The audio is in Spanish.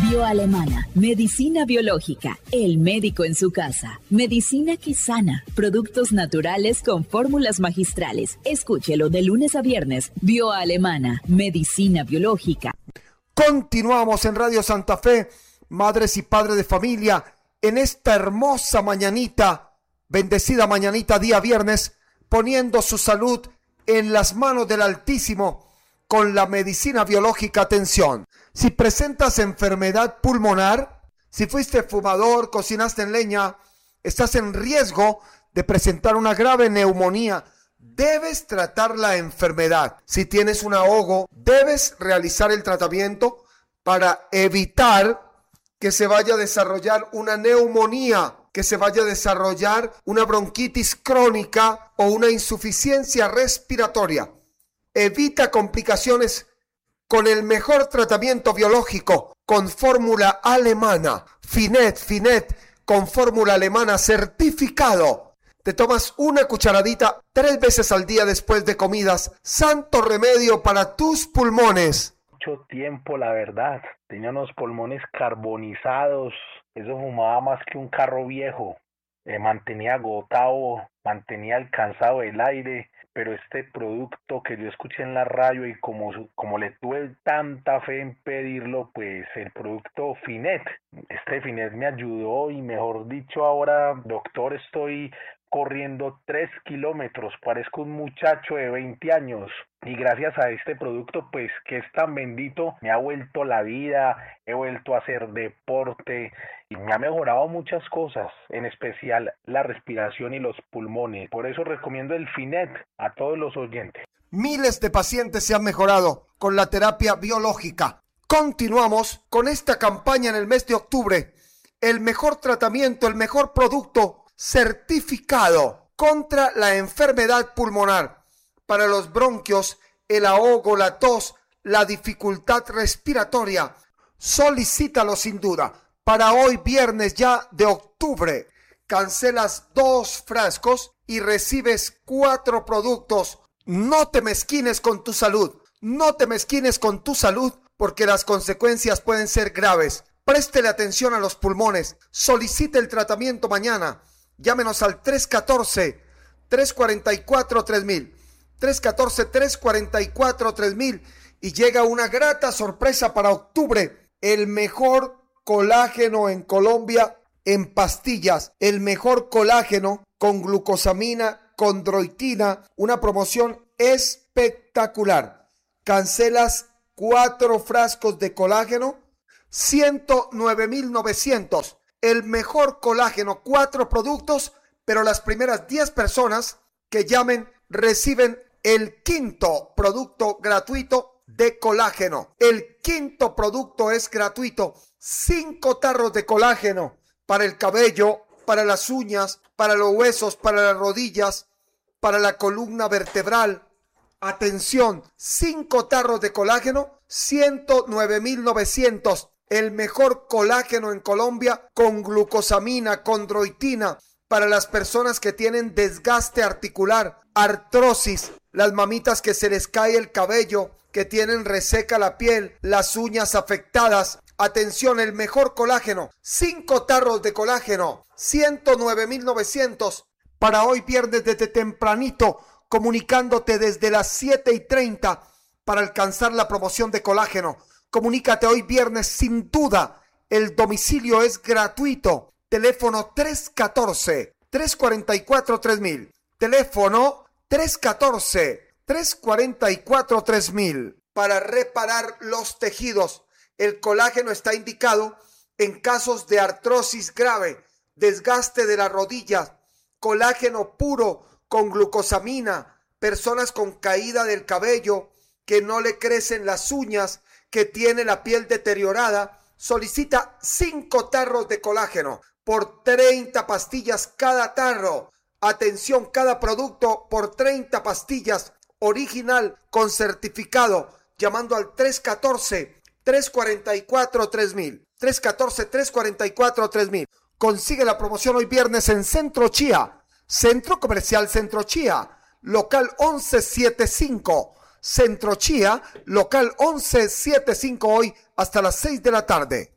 Bioalemana, medicina biológica, el médico en su casa, medicina que sana, productos naturales con fórmulas magistrales. Escúchelo de lunes a viernes. Bioalemana, medicina biológica. Continuamos en Radio Santa Fe, madres y padres de familia, en esta hermosa mañanita, bendecida mañanita, día viernes, poniendo su salud en las manos del Altísimo con la medicina biológica. Atención, si presentas enfermedad pulmonar, si fuiste fumador, cocinaste en leña, estás en riesgo de presentar una grave neumonía. Debes tratar la enfermedad. Si tienes un ahogo, debes realizar el tratamiento para evitar que se vaya a desarrollar una neumonía, que se vaya a desarrollar una bronquitis crónica o una insuficiencia respiratoria. Evita complicaciones con el mejor tratamiento biológico, con fórmula alemana. Finet, con fórmula alemana certificado. Te tomas una cucharadita 3 veces al día después de comidas. Santo remedio para tus pulmones. Mucho tiempo, la verdad. Tenía unos pulmones carbonizados. Eso fumaba más que un carro viejo. Mantenía agotado, mantenía alcanzado el aire. Pero este producto que yo escuché en la radio y como le tuve tanta fe en pedirlo, pues el producto Finet. Este Finet me ayudó y, mejor dicho, ahora, doctor, estoy corriendo 3 kilómetros, parezco un muchacho de 20 años y gracias a este producto, pues que es tan bendito, me ha vuelto la vida, he vuelto a hacer deporte y me ha mejorado muchas cosas, en especial la respiración y los pulmones. Por eso recomiendo el Finet a todos los oyentes. Miles de pacientes se han mejorado con la terapia biológica. Continuamos con esta campaña en el mes de octubre. El mejor tratamiento, el mejor producto certificado contra la enfermedad pulmonar, para los bronquios, el ahogo, la tos, la dificultad respiratoria. Solicítalo sin duda. Para hoy viernes ya de octubre, cancelas 2 frascos y recibes 4 productos. No te mezquines con tu salud. No te mezquines con tu salud porque las consecuencias pueden ser graves. Préstele atención a los pulmones. Solicite el tratamiento mañana. Llámenos al 314-344-3000, 314-344-3000 y llega una grata sorpresa para octubre. El mejor colágeno en Colombia en pastillas, el mejor colágeno con glucosamina, condroitina, una promoción espectacular. Cancelas 4 frascos de colágeno, 109,900. El mejor colágeno, 4 productos, pero las primeras 10 personas que llamen reciben el 5º producto gratuito de colágeno. El 5º producto es gratuito. 5 tarros de colágeno para el cabello, para las uñas, para los huesos, para las rodillas, para la columna vertebral. Atención, 5 tarros de colágeno, 109,900. El mejor colágeno en Colombia con glucosamina, condroitina, para las personas que tienen desgaste articular, artrosis, las mamitas que se les cae el cabello, que tienen reseca la piel, las uñas afectadas. Atención, el mejor colágeno, 5 tarros de colágeno, 109,900. Para hoy viernes desde tempranito, comunicándote desde las 7:30 para alcanzar la promoción de colágeno. Comunícate hoy viernes sin duda. El domicilio es gratuito. Teléfono 314-344-3000. Teléfono 314-344-3000. Para reparar los tejidos. El colágeno está indicado en casos de artrosis grave, desgaste de las rodillas, colágeno puro con glucosamina, personas con caída del cabello, que no le crecen las uñas, que tiene la piel deteriorada. Solicita 5 tarros de colágeno por 30 pastillas cada tarro. Atención, cada producto por 30 pastillas, original con certificado, llamando al 314-344-3000. 314-344-3000. Consigue la promoción hoy viernes en Centro Chía, Centro Comercial Centro Chía, local 1175. Centro Chía, local 1175, hoy hasta las 6 de la tarde.